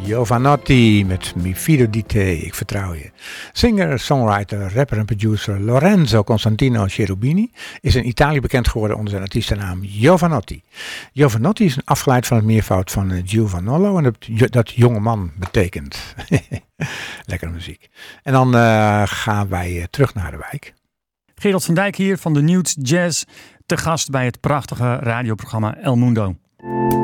Jovanotti met Mi fido di te, ik vertrouw je. Singer, songwriter, rapper en producer Lorenzo Constantino Cherubini is in Italië bekend geworden onder zijn artiestennaam Jovanotti. Jovanotti is een afgeleid van het meervoud van Giovanolo en dat jonge man betekent. Lekkere muziek. En dan gaan wij terug naar de wijk. Gerald van Dijk hier van de Newts Jazz, te gast bij het prachtige radioprogramma El Mundo.